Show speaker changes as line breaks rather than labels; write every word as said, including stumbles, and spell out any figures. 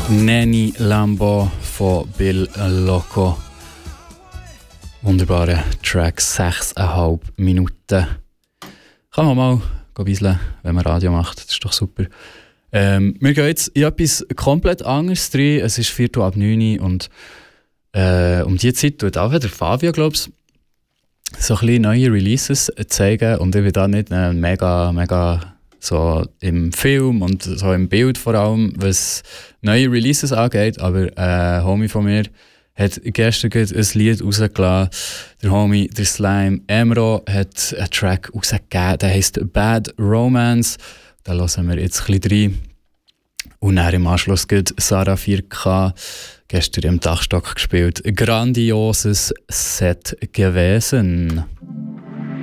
Nanny Lambo von Bill Loco. Wunderbarer Track, sechseinhalb Minuten. Kann man mal bisseln, wenn man Radio macht, das ist doch super. Ähm, wir gehen jetzt in etwas komplett anderes rein. Es ist Viertel ab neun und äh, um diese Zeit tut auch der Fabio, glaube ich, so ein bisschen neue Releases zeigen. Und ich bin da nicht äh, mega, mega so im Film und so im Bild vor allem, was neue Releases angeht. Aber ein Homie von mir hat gestern ein Lied rausgelassen. Der Homie, der Slime Emro, hat einen Track rausgegeben, der heisst Bad Romance. Da hören wir jetzt ein bisschen rein. Und dann im Anschluss geht Sarah vier K, gestern im Dachstock gespielt. Grandioses Set gewesen.